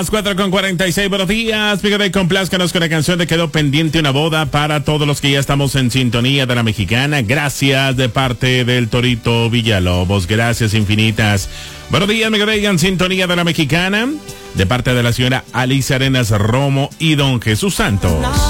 4:46, buenos días, fíjate, complázcanos con la canción de Quedó Pendiente una Boda para todos los que ya estamos en sintonía de la Mexicana. Gracias de parte del Torito Villalobos, gracias infinitas. Buenos días, me quedé en sintonía de la Mexicana, de parte de la señora Alicia Arenas Romo y don Jesús Santos.